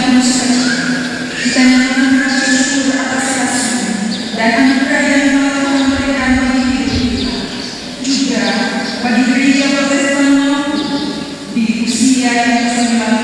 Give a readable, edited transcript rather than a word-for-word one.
penuh sukacita. Kita nyatakan bersyukur atas kasih dan anugerah yang telah Tuhan berikan bagi hidup kita, juga bagi gereja Protestan Maluku di usia yang ke-9